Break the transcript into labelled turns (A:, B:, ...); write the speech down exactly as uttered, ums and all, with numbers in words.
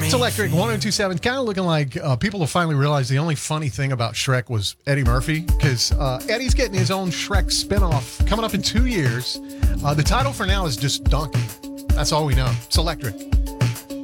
A: It's Electric one oh two point seven. Kind of looking like uh, people have finally realized the only funny thing about Shrek was Eddie Murphy, because uh, Eddie's getting his own Shrek spinoff coming up in two years. Uh, the title for now is just Donkey. That's all we know. It's Electric.